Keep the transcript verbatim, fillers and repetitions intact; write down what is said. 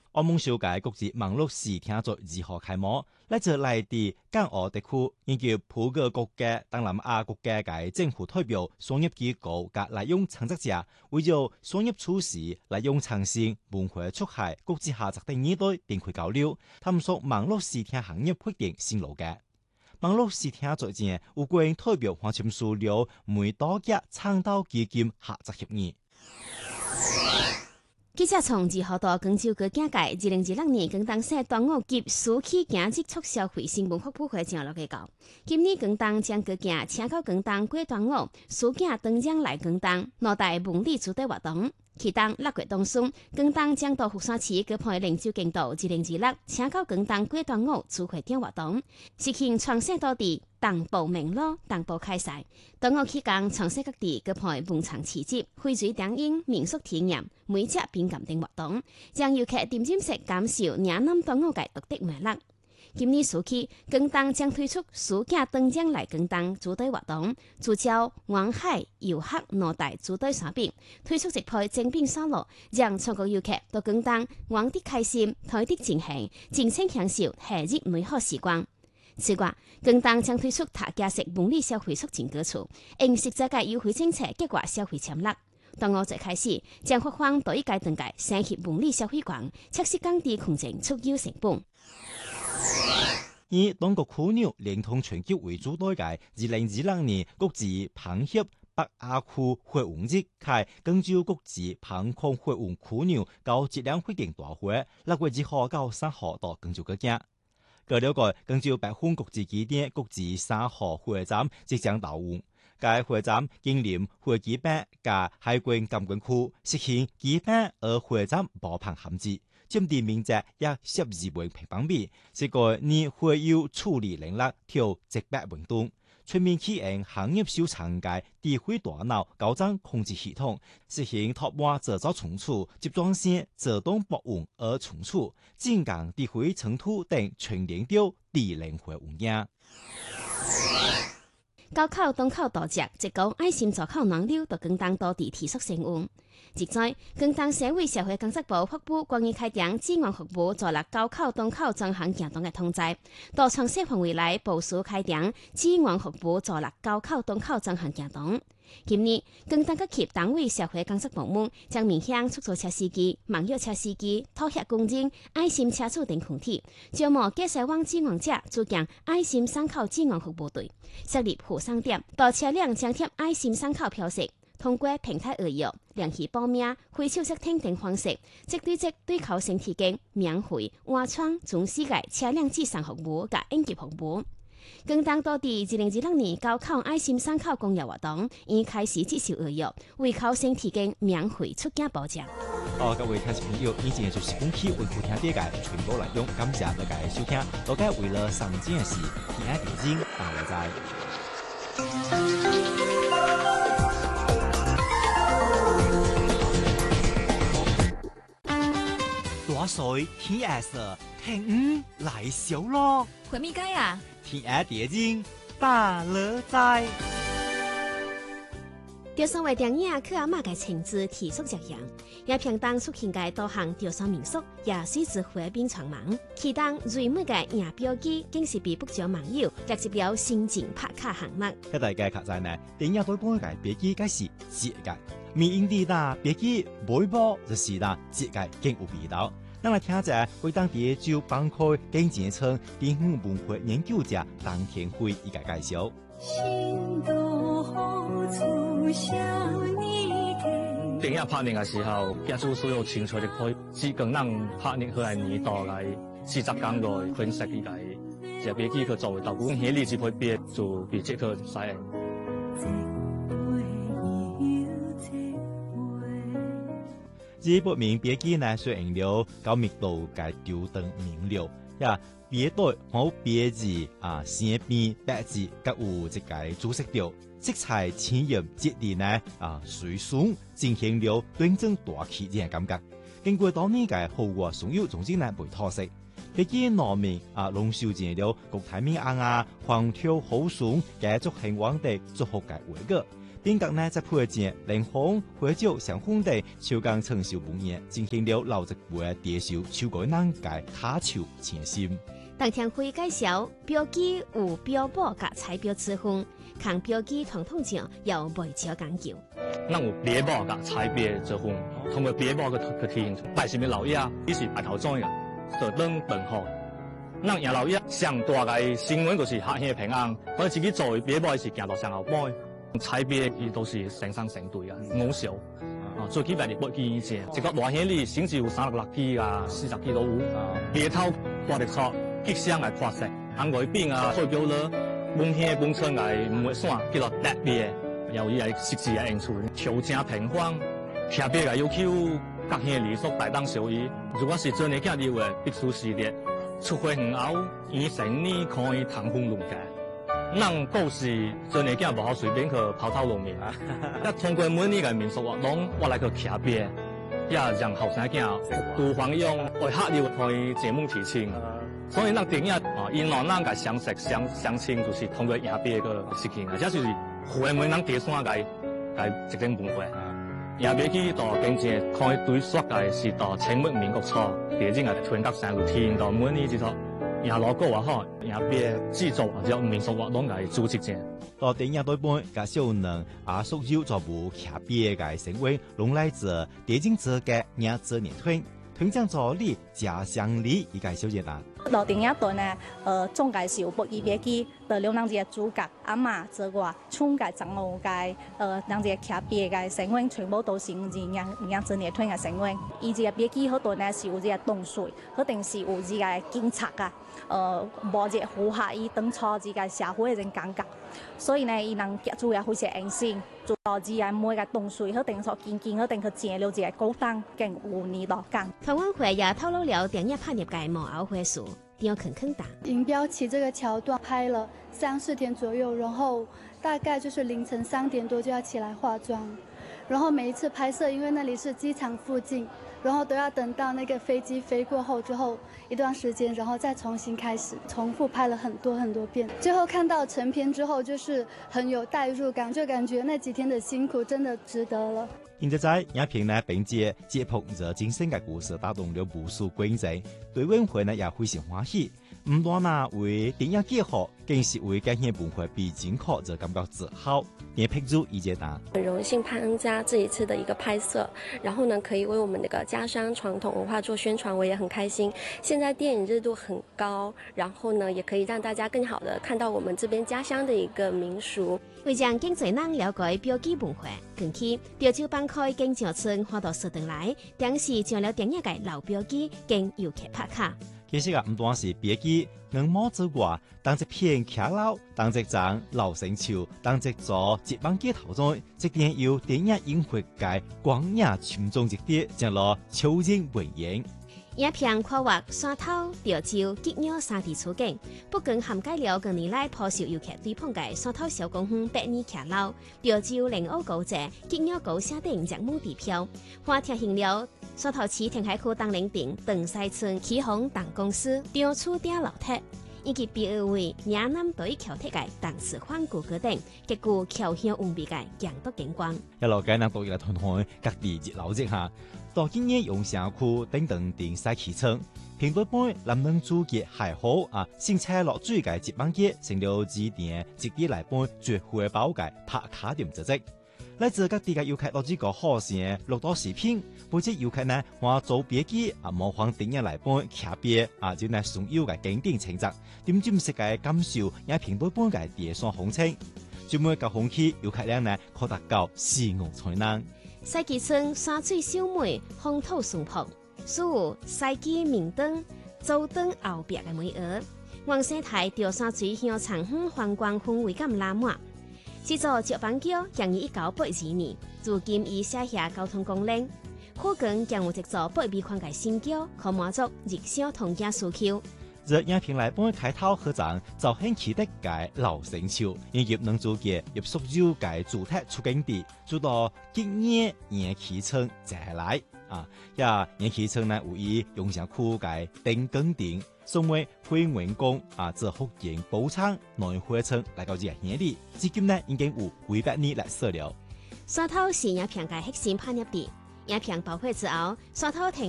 澳門小界國際網絡視聽座二號開幕，來自來自港澳地區研究普個國家、東南亞國家嘅政府代表、商業機構及來用創作者，為咗商業處事來用創新、文化促進、國際合作等議題展開交流，探索網絡視聽行業發展新路嘅。網絡視聽座前，有個人代表黃簽署了每多家倡導基金合作協議。 記者從二號到廣州嘅境界，二零二六年廣東省端午節暑期經濟促消費新聞發佈會正落去搞。今年廣東將各件請到廣東過端午，暑假登江來廣東，內大文理主題活動。其中六月當中，廣東將到福山市舉辦靈州競渡二零二六請到廣東過端午主會點活動，實行全省多地同步鳴鑼同步開賽。端午期間，全省各地舉辦文創市集、薈萃電影、民俗體驗、美食品鑑等活動，讓遊客點睛式感受嶺南端午嘅獨特魅力。今年暑期，廣東將推出暑假登江來廣東主題活動，聚焦灣海遊客內大主題產品，推出一批精品沙律，讓全國遊客到廣東玩得開心、台得盡興，盡情享受夏日美好時光。此外，廣東將推出客家式文理消費促進歌曲，用實際嘅優惠政策激活消費潛力。端午節開始，將發放多一屆等屆升級文理消費券，測試降低空前促銷成本。 以當國虎鳥連同全球為主題嘅二零二六年國際螃協北亞區會運節暨廣州國際螃控會運虎鳥高質量會展大會，六月二號到三號到廣州嘅境。據了解，廣州百分國際機場國際三號會展即將到運，該會展緊鄰會機場及海軍監管區，實行機場和會展包棚銜接。佔地面積約十二萬平方米，是個你會有處理能力調節百運動，全面啟用行業小場嘅智慧大腦高張控制系統，實行拓挖製造存儲、集裝箱自動保溫而存儲，增強智慧存儲等全連調智能化運營。 高考、東考大捷，一個愛心助考暖流到廣東多地提速成運。即在廣東省委社會工作部發布關於開展志願服務助力高考、東考專項行動嘅通知，到全省範圍內部署開展志願服務助力高考、東考專項行動。今年，廣東各級單位社會工作部門將面向出租車司機、網約車司機、拖客工人、愛心車主等群體，招募介紹往志願者組建愛心省考志願服務隊，設立附送點，到車輛張貼愛心省考標識。通過平台預約、聯繫報名、會超識聽等方式，即對即對考生提供免費、換窗、總世界車輛諮詢服務及應急服務。廣東多地二零二六年高考愛心省考公益活動已開始接受預約，為考生提供免費出境保障。 好，各位聽眾朋友，以前就是本期為顧聽啲嘅全部內容，感謝大家收聽。大家為了上件事，聽下電影，大家在。大水天黑色，聽五來小咯。 回咪街啊？ 天黑電影大樂在。 吊上為電影去阿媽嘅情節提速着樣，也平當出現嘅多項吊上民宿，也隨之回變長忙。其當最美嘅影標記，竟是被不少網友列入了新景拍卡項目。 喺大家卡在呢，電影對本嘅標記該是節嘅，面影地大標記每波就是啦節嘅更有味道。咱來聽者為當地就幫開經濟村電影文化研究者當天輝一個介紹。 電影拍攝嘅時候，記住所有清楚的可以只跟咱拍攝去來年度來四十工來分析佢來，就別記佢作為導演，喺呢次會別做別即佢使用。 這部名別記呢，雖然了高密度嘅吊燈明了，呀別對冇別字啊，線邊白字各有一個主色調，色彩淺艷接地呢啊水松進行了端正大氣嘅感覺。經過當年嘅豪華所有總之呢為特色，別記內面啊龍秀見了國泰民安啊，黃跳好順嘅足慶王的祝福嘅畫個。 變革呢在配件靈紅花椒相烘地超工成熟半年，進行了老一輩地手手改難解卡球前心。 當天會介紹標記有標榜甲彩標之分，看標記傳統上有袂少講究。 咱有標榜甲彩標之分，通過標榜去去體現出拜神嘅老爺，伊是白頭種嘅，就當本好。咱贏老爺上大個新聞就是客兄平安，我哋自己做標榜是行到上後尾。彩標伊都是成雙成對嘅五小，啊最起碼你不見只，一個大兄哩甚至有三十六支啊，四十支都有。標頭掛得錯，吉祥來發色，紅外邊啊代表了滿天滿春來唔會散，叫做特別，由伊來設置嘅因素，調整平方，特別嘅要求各兄哩所帶當小伊，如果是真嘅囝哩話，必須是列出花園後，伊成年可以通風露嘅。咱故事真嘅囝無好隨便去拋頭露面，一通過每年嘅民俗活動，我來去徛邊，也讓後生囝多方用為客流可以節目提醒。所以咱電影啊，因為咱嘅相識相相親，就是通過徛邊個事情啊，這就是會每人第三個個一種文化。徛邊去到經濟可以對說嘅是到清末民國初，第一個ထွ國山路體現到每年之後。也攞高也好，也別製作或者民俗活動嘅組織者。 到電影對半，甲小能啊屬於做部徛邊嘅成為龍來者電影者嘅廿周年團，團長助理家鄉里一個小姐答。 到電影段呢，呃，總介是有不一別記的兩人嘅主角阿媽這個chung嘅長老嘅，呃，兩隻徛邊嘅成員全部都是五廿廿周年團嘅成員。伊隻別記嗰段呢是有隻凍水，肯定是有隻嘅警察啊。呃，無隻符合伊當初自個社會嘅感覺，所以呢，伊能夾住也非常用心，做到自個每個東西，佢定所見見，佢定佢建了一個高檔跟有年代感。 台灣會也透露了電影拍攝嘅幕後會數，點樣坑坑打。 銀標起這個橋段拍了三四天左右，然後大概就是凌晨三點多就要起來化妝，然後每一次拍攝，因為那裡是機場附近，然後都要等到那個飛機飛過後之後一段時間，然後再重新開始，重複拍了很多很多遍。最後看到成片之後，就是很有代入感，就感覺那幾天的辛苦真的值得了。 現在在影片呢，並且接觸着精神嘅故事，打動了無數觀眾，對委員會呢也非常歡喜。唔單呢為電影結合，更是為家鄉文化必經課就感覺自豪。也評注意見答。 很榮幸參加這一次的一個拍攝，然後呢可以為我們那個家鄉傳統文化做宣傳，我也很開心。現在電影熱度很高，然後呢也可以讓大家更好的看到我們這邊家鄉的一個民俗。 為讓經濟人了解標記文化，近期潮州幫開經濟村花到四頓來，當時將了電影嘅老標記跟遊客拍卡。 其實啊，唔單是標記，硬毛之外，當只片徛樓，當只長老成橋，當只做接班機頭中，即便有電影映活界廣野群眾一啲，將落超人文演。 影片跨越山頭、潮州、吉安三地處境，不僅涵蓋了近年來頗受遊客追捧嘅山頭小公園百年騎樓、潮州靈澳古跡、吉安古社等熱門地標，還提醒了山頭市填海區東寧町、鄧西村起航等公司、長厝頂樓梯，以及別二位嶺南對橋鐵嘅當時環古閣等，極具橋鄉韻味嘅景德景觀。 一路介南獨日團團各地熱鬧之下。到今年用城區等等電西起稱，平對半南能主嘅還好啊，新車落水嘅接班機成了指定自己來半絕會包嘅拍卡點組織。來自各地嘅遊客攞住個好聲錄到視頻，或者遊客呢話做別機啊模仿電影來半徛邊啊，就係所有嘅經典情節，點知唔識嘅感受也平對半嘅地上風情，專門嘅風氣遊客量呢可達到四五才能。 西基村山水秀美，風土淳樸，屬有西基明燈、周燈後壁嘅美學。望西台潮山水向長遠觀光氛圍感拉滿。製作石板橋建於一九八二年，至今已寫下交通公令。可見將有一座八米寬嘅新橋，可滿足日銷同樣需求。 這影片來半開頭合掌，就很期待嘅老成橋，以及能做嘅入宿州嘅主題出景地，做到今年延期稱再來。 啊，也年輕層呢有意用上酷嘅定更定，所謂會員工啊，做福建寶昌內會層嚟到熱顯力，至今呢已經有幾百年歷史了。 沙頭是影片嘅核心產業地，影片爆火之後，沙頭停